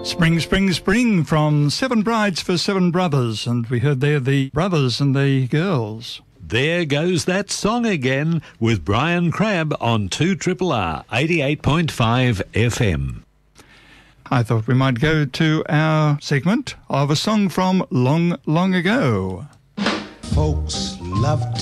Spring, Spring, Spring from Seven Brides for Seven Brothers, and we heard there the brothers and the girls. There goes that song again with Brian Crabb on 2RRR 88.5 FM. I thought we might go to our segment of a song from long, long ago. Folks love